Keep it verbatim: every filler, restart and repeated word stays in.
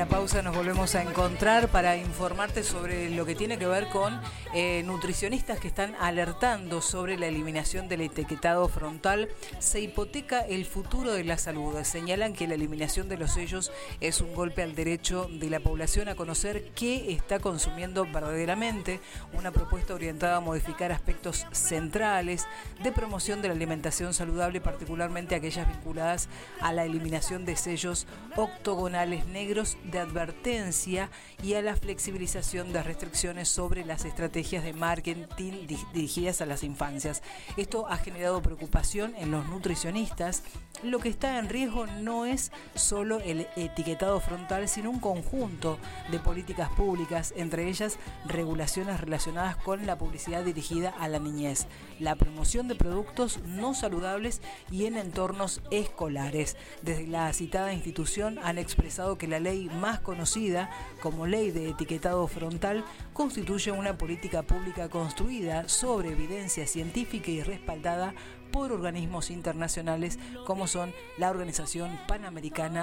la pausa nos volvemos a encontrar para informarte sobre lo que tiene que ver con eh, nutricionistas que están alertando sobre la eliminación del etiquetado frontal. Se hipoteca el futuro de la salud. Señalan que la eliminación de los sellos es un golpe al derecho de la población a conocer qué está consumiendo verdaderamente. Una propuesta orientada a modificar aspectos centrales de promoción de la alimentación saludable, particularmente aquellas vinculadas a la eliminación de sellos octogonales negros de advertencia y a la flexibilización de restricciones sobre las estrategias de marketing dirigidas a las infancias. Esto ha generado preocupación en los nutricionistas. Lo que está en riesgo no es solo el etiquetado frontal, sino un conjunto de políticas públicas, entre ellas regulaciones relacionadas con la publicidad dirigida a la niñez, la promoción de productos no saludables y en entornos escolares. Desde la citada institución han expresado que la ley más conocida como Ley de Etiquetado Frontal constituye una política pública construida sobre evidencia científica y respaldada por organismos internacionales como son la Organización Panamericana